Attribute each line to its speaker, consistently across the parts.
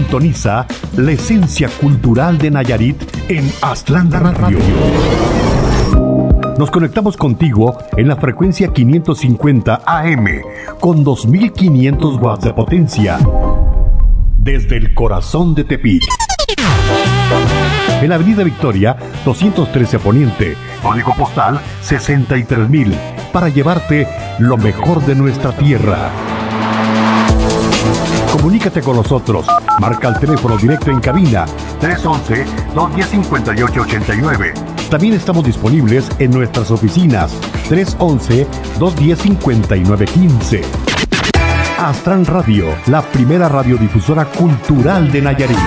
Speaker 1: Sintoniza la esencia cultural de Nayarit en Aztlán Radio. Nos conectamos contigo en la frecuencia 550 AM con 2500 watts de potencia. Desde el corazón de Tepic. En la Avenida Victoria, 213 Poniente, código postal 63000, para llevarte lo mejor de nuestra tierra. Comunícate con nosotros. Marca el teléfono directo en cabina 311-210-5889. También estamos disponibles en nuestras oficinas 311-210-5915. Aztlán Radio, la primera radiodifusora cultural de Nayarit.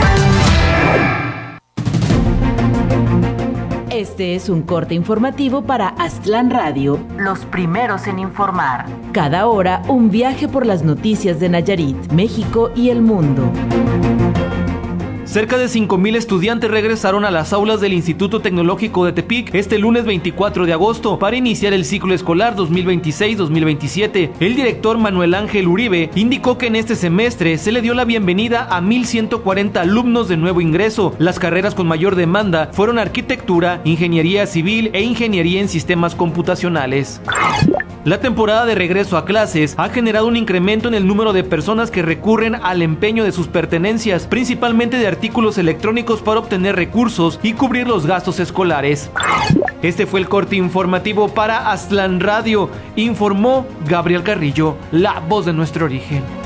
Speaker 2: Este es un corte informativo para Aztlán Radio, los primeros en informar. Cada hora, un viaje por las noticias de Nayarit, México y el mundo.
Speaker 3: Cerca de 5,000 estudiantes regresaron a las aulas del Instituto Tecnológico de Tepic este lunes 24 de agosto para iniciar el ciclo escolar 2026-2027. El director Manuel Ángel Uribe indicó que en este semestre se le dio la bienvenida a 1,140 alumnos de nuevo ingreso. Las carreras con mayor demanda fueron arquitectura, ingeniería civil e ingeniería en sistemas computacionales. La temporada de regreso a clases ha generado un incremento en el número de personas que recurren al empeño de sus pertenencias, principalmente de artículos electrónicos para obtener recursos y cubrir los gastos escolares. Este fue el corte informativo para Aztlán Radio, informó Gabriel Carrillo, la voz de nuestro origen.